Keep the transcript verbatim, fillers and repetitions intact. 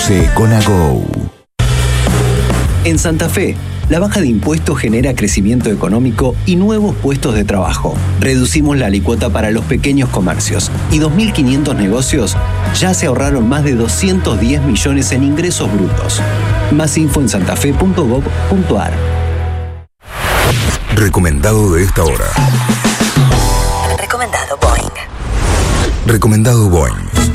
Conduce con Ago. En Santa Fe, la baja de impuestos genera crecimiento económico y nuevos puestos de trabajo. Reducimos la alícuota para los pequeños comercios y dos mil quinientos negocios ya se ahorraron más de doscientos diez millones en ingresos brutos. Más info en santafe punto gob punto ar. Recomendado de esta hora. Recomendado Boing. Recomendado Boing.